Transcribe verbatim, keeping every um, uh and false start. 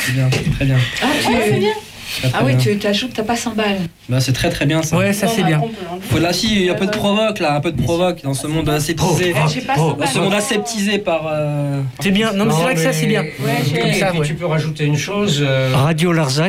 C'est bien, très bien. Ah, tu... c'est bien. Très, très ah oui, bien. tu ajoutes, t'as pas cent balles. Bah, c'est très très bien ça. Ouais, ça c'est bien. Faut là, si, il y a un peu de provoque là, un peu de provoque dans ce monde aseptisé. Ah, j'ai pas cent Dans balles. ce monde aseptisé par. Euh... C'est bien. Non, mais c'est vrai que ça c'est bien. Ouais, Comme j'ai- ça, Et puis ouais. tu peux rajouter une chose. euh, Radio Larzac.